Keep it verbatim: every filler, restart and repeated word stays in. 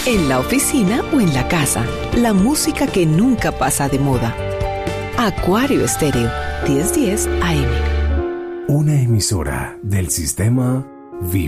en la oficina o en la casa. La música que nunca pasa de moda. Acuario Estéreo, diez diez A M. Una emisora del sistema Viva.